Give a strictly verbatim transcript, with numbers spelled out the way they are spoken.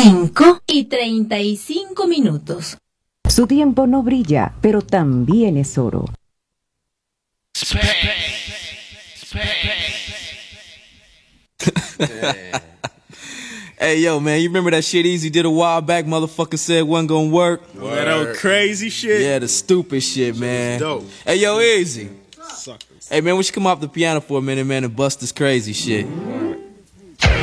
cinco y treinta y cinco minutos. Su tiempo no brilla, pero también es oro. Hey, yo, man, you remember that shit Easy did a while back? Motherfucker said wasn't gonna work. Word. That old crazy shit? Yeah, the stupid shit, man. Dope. Hey, yo, Easy. Suckers. Hey, man, we should come off the piano for a minute, man, and bust this crazy shit.